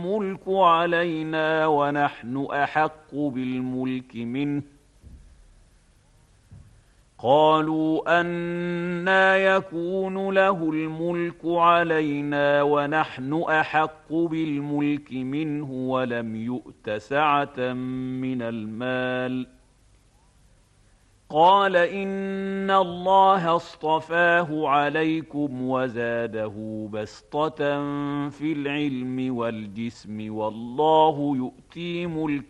الملك علينا ونحن أحق بالملك منه قالوا أنى يكون له الملك علينا ونحن أحق بالملك منه ولم يؤت سعة من المال قال إن الله اصطفاه عليكم وزاده بسطة في العلم والجسم والله يؤتي ملكه